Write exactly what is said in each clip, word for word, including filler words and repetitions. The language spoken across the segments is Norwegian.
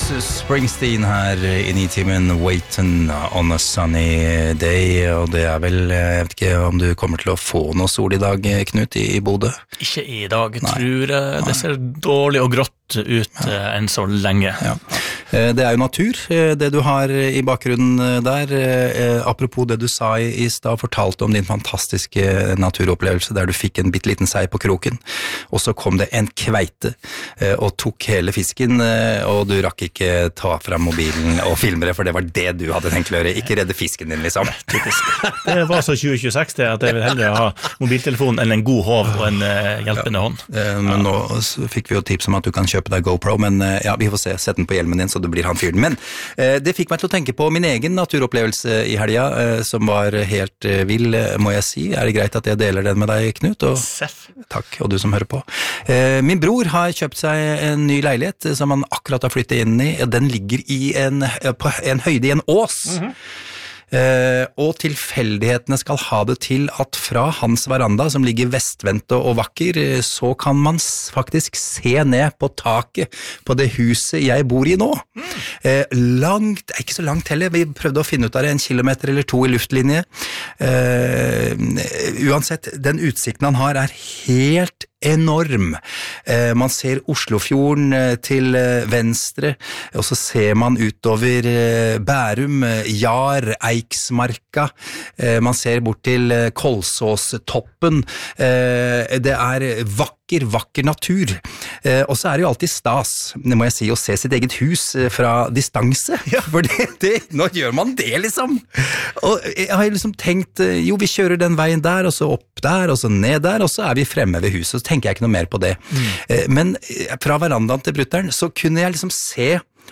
Bruce Springsteen her i nitimen Waiting on a Sunny Day, og det er vel, jeg vet ikke om du kommer til å få noe sol i dag, Knut, i Bodø? Ikke i dag, Nei. tror jeg. Det ser dårlig og grått ut ja. enn så lenge. Ja. Det er jo natur, det du har i bakgrunnen der. Apropos det du sa i stad, fortalte om din fantastiske naturopplevelse der du fikk en bitteliten sei på kroken, og så kom det en kveite og tok hele fisken, og du rakk ikke ta fram mobilen og filme det, for det var det du hadde tenkt å gjøre, ikke redde fisken din, liksom. Det var så tjue tjueseks det, at jeg vil heller ha mobiltelefon enn en god hov og en hjelpende hånd. Ja. Men nå fikk vi jo tips om at du kan kjøpe deg GoPro, men ja, vi får se, sett den på hjelmen din, så det blir han fyren. Men eh, det fikk meg til å tenke på min egen naturopplevelse i helga, eh, som var helt eh, vill, må jeg si. Er det greit at jeg deler den med deg, Knut? Og, takk, og du som hører på. Eh, min bror har kjøpt seg en ny leilighet som han akkurat har flyttet inn i. Den ligger i en, på en høyde i en ås. Mm-hmm. Uh, og tilfeldighetene skal ha det til at fra hans veranda, som ligger vestvendte og vakker, så kan man faktisk se ned på taket på det huset jeg bor i nå. Mm. Uh, langt, ikke så langt heller, vi prøvde å finne ut av det, en kilometer eller to i luftlinje. Uh, uansett, den utsikten han har er helt enorm. Eh, man ser Oslofjorden eh, til eh, venstre, og så ser man utover eh, Bærum, eh, Jar, Eiksmarka, eh, man ser bort til eh, Kolsåstoppen. Eh, det er vakker, vakker natur. Eh, og så er det jo alltid stas, det må jeg si, å se sitt eget hus eh, fra distanse. Ja. For det, det, nå gjør man det, liksom. Og jeg har liksom tenkt, eh, jo, vi kjører den veien der, og så opp der, og så ned der, og så er vi fremme ved huset, og så tenker jeg ikke noe mer på det. Mm. Men fra verandaen til brutteren så kunne jeg liksom se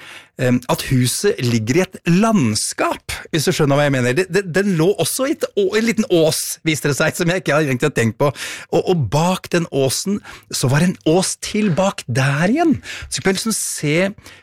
at huset ligger i et landskap, hvis du skjønner hva jeg mener. Det, det, den lå også i et, en liten ås, viste det seg, som jeg ikke har egentlig tenkt på. Og, og bak den åsen, så var en ås til bak der igjen. Så kunne jeg liksom se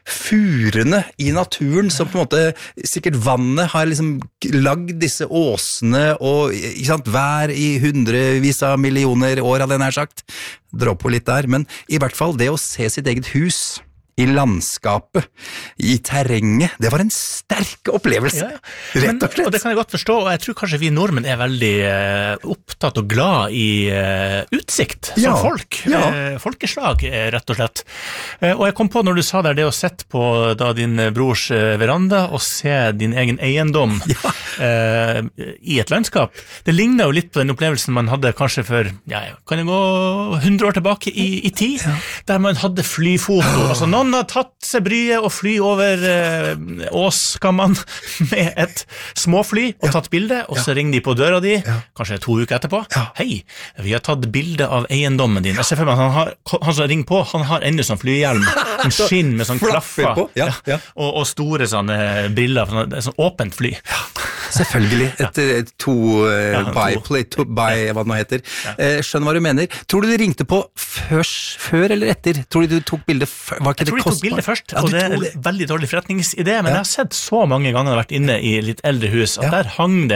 furene i naturen, som på en måte, sikkert vannet har liksom lagd disse åsene, og ikke sant, hver i hundrevis av millioner år, hadde jeg nær sagt. Dra på litt der, men i hvert fall det å se sitt eget hus i landskapet, i terrenget, det var en sterk opplevelse, ja, ja. Rett og slett. Men, og det kan jeg godt forstå, og jeg tror kanskje vi nordmenn er veldig uh, opptatt og glad i uh, utsikt, som ja, folk, ja. Uh, folkeslag, rett og slett. Uh, og jeg kom på når du sa der det å sette på da, din brors uh, veranda og se din egen eiendom ja. uh, i et landskap, det ligner jo litt på den opplevelsen man hadde kanskje for, ja, kan jeg gå hundre år tilbake i, i tid, ja. Der man hadde flyfoto, altså noen har tatt seg bryet og fly over eh, Åskamman med et småfly og ja. Tatt bilde, og så ja. Ringer de på døra di, ja. Kanskje to uker etterpå. Ja. Hei, vi har tatt bilde av eiendommen din. Jeg ser for meg at han, har, han som ringer på, han har ennå sånn flyhjelm, en skinn med sånn klaffer, ja. Ja. Og, og store sånne briller, sånn, sånn åpent fly. Ja. Selvfølgelig, et, et to uh, ja, by-play, to by, hva det nå heter. Ja. Uh, skjønner hva du mener. Tror du de ringte på før, før eller etter? Tror du de tok bildet før? Var ikke jeg tror de tok bildet først, ja, og det er en veldig dårlig forretningsidé, men ja. Jeg har sett så mange ganger jeg har vært inne i litt eldre hus, at ja. Der hang det